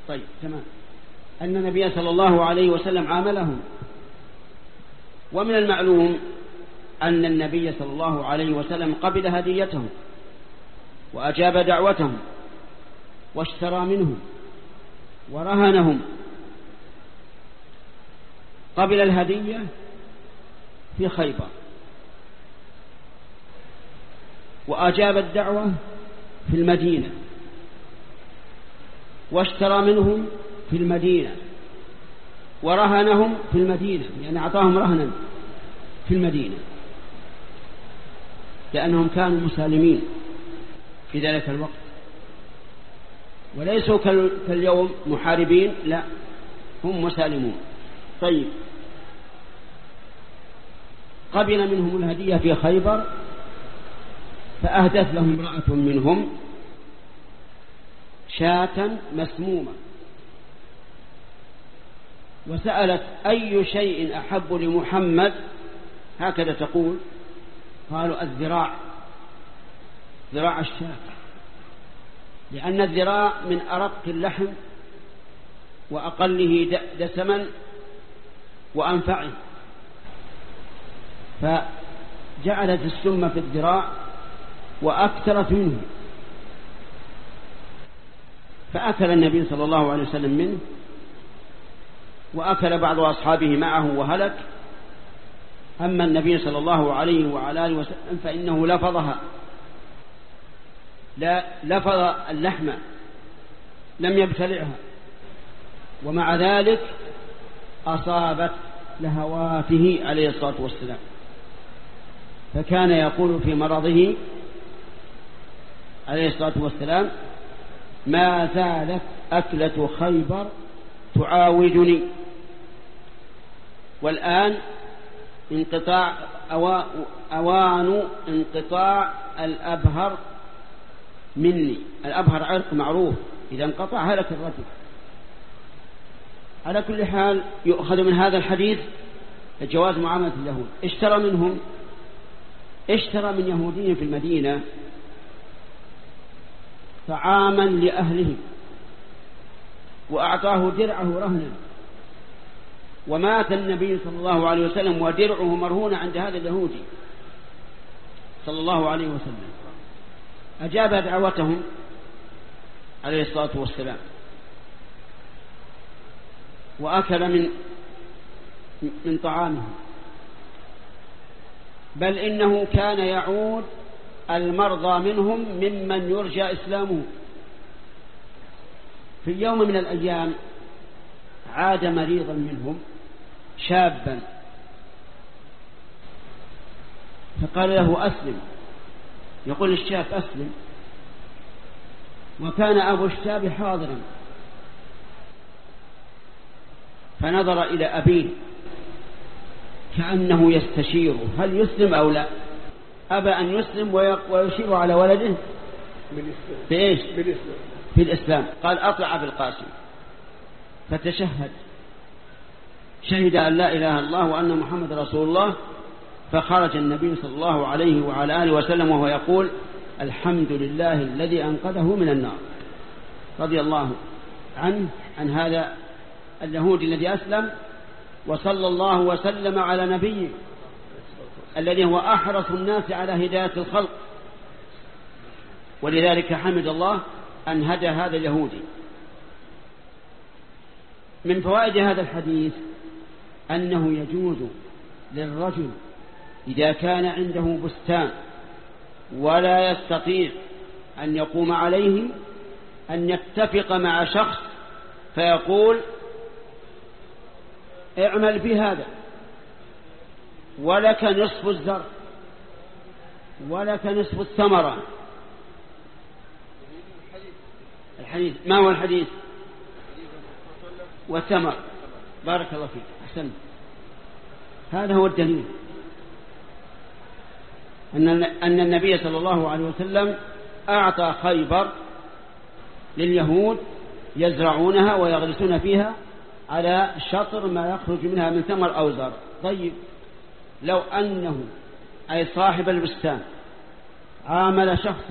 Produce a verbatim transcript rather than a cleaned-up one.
طيب تمام. أن النبي صلى الله عليه وسلم عاملهم، ومن المعلوم أن النبي صلى الله عليه وسلم قبل هديتهم وأجاب دعوتهم واشترى منهم ورهنهم. قبل الهدية في خيبر، وأجاب الدعوة في المدينة، واشترى منهم في المدينة، ورهنهم في المدينة، يعني أعطاهم رهنا في المدينة، لأنهم كانوا مسالمين في ذلك الوقت، وليسوا كاليوم محاربين، لا، هم مسالمون. طيب، قبل منهم الهدية في خيبر، فأهدت لهم امرأة منهم شاة مسمومة، وسألت أي شيء أحب لمحمد، هكذا تقول. قالوا الذراع، ذراع الشاة، لأن الذراع من أرق اللحم وأقله دسما وأنفعه، فجعلت السم في الذراع وأكثرت منه، فأكل النبي صلى الله عليه وسلم منه، وأكل بعض أصحابه معه وهلك. أما النبي صلى الله عليه وعلى آله وسلم فإنه لفظها، لا لفظ اللحم، لم يبتلعها، ومع ذلك أصابت لهواته عليه الصلاة والسلام، فكان يقول في مرضه عليه الصلاة والسلام: ما زالت أكلة خيبر تعاودني. والآن انقطاع أوان انقطاع الأبهر مني. الأبهر عرق معروف، إذا انقطع هلك الرجل. على كل حال يؤخذ من هذا الحديث جواز معاملة اليهود. اشترى منهم، اشترى من يهودي في المدينة طعاما لأهله، وأعطاه درعه رهنا، ومات النبي صلى الله عليه وسلم ودرعه مرهون عند هذا اليهودي صلى الله عليه وسلم. أجاب دعوتهم عليه الصلاة والسلام، وأكل من من طعامه، بل إنه كان يعود المرضى منهم ممن يرجى إسلامه. في يوم من الأيام عاد مريضا منهم شابا، فقال له: أسلم. يقول الشاب: أسلم. وكان أبو الشاب حاضرا، فنظر إلى أبيه كأنه يستشيره هل يسلم أو لا. أبى أن يسلم ويشير على ولده بإيش؟ في الإسلام. قال: أطلع أبي القاسم. فتشهد، شهد أن لا إله إلا الله وأن محمد رسول الله. فخرج النبي صلى الله عليه وعلى آله وسلم وهو يقول: الحمد لله الذي أنقذه من النار. رضي الله عنه عن هذا اليهودي الذي أسلم، وصلى الله وسلم على نبيه الذي هو أحرص الناس على هداية الخلق، ولذلك حمد الله أن هدى هذا اليهودي. من فوائد هذا الحديث أنه يجوز للرجل إذا كان عنده بستان ولا يستطيع أن يقوم عليه أن يتفق مع شخص فيقول: اعمل بهذا، ولك نصف الزرع ولك نصف الثمرة. الحديث ما هو الحديث؟ والثمر. بارك الله فيك، أحسنت. هذا هو الدليل أن النبي صلى الله عليه وسلم أعطى خيبر لليهود يزرعونها ويغرسون فيها على شطر ما يخرج منها من ثمر أو زرع. طيب، لو أنه أي صاحب البستان عامل شخص